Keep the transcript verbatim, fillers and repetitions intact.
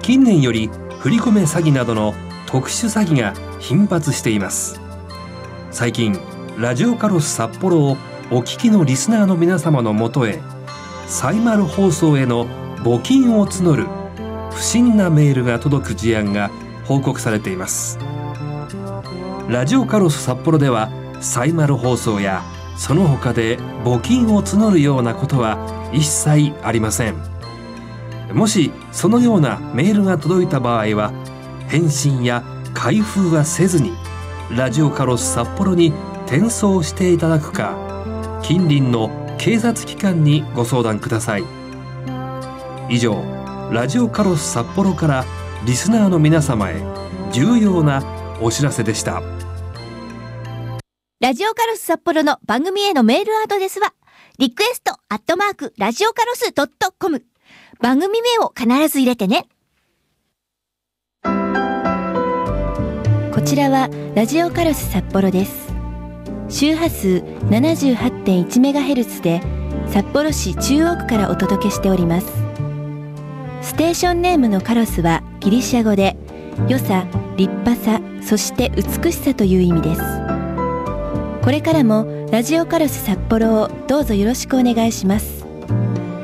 近年より振り込め詐欺などの特殊詐欺が頻発しています。最近ラジオカロス札幌をお聞きのリスナーの皆様のもとへ、サイマル放送への募金を募る不審なメールが届く事案が報告されています。ラジオカロス札幌ではサイマル放送やその他で募金を募るようなことは一切ありません。もしそのようなメールが届いた場合は、返信や開封はせずにラジオカロス札幌に転送していただくか、近隣の警察機関にご相談ください。以上、ラジオカロス札幌からリスナーの皆様へ重要なお知らせでした。 ラジオカロス札幌の番組へのメールアドレスはリクエストアットマークラジオカロスドットコム。番組名を必ず入れてね。 こちらはラジオカロス札幌です。周波数 ななじゅうはちてんいちメガヘルツ で札幌市中央区からお届けしております。ステーションネームのカロスはギリシャ語で良さ、立派さ、そして美しさという意味です。これからもラジオカロス札幌をどうぞよろしくお願いします。